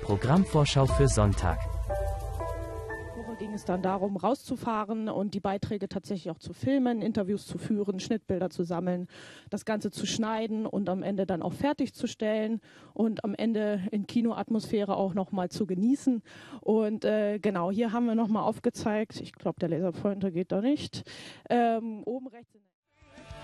Programmvorschau für Sonntag. Woche ging es dann darum, rauszufahren und die Beiträge tatsächlich auch zu filmen, Interviews zu führen, Schnittbilder zu sammeln, das Ganze zu schneiden und am Ende dann auch fertigzustellen und am Ende in Kinoatmosphäre auch nochmal zu genießen. Und genau, hier haben wir nochmal aufgezeigt, ich glaube, der Laserpointer geht da nicht, oben rechts